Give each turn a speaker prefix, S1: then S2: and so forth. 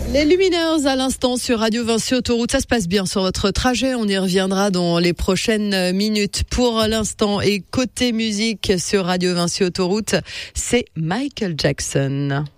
S1: Les Lumineers à l'instant sur Radio Vinci Autoroute, ça se passe bien sur votre trajet, on y reviendra dans les prochaines minutes. Pour l'instant et côté musique sur Radio Vinci Autoroute, c'est Michael Jackson.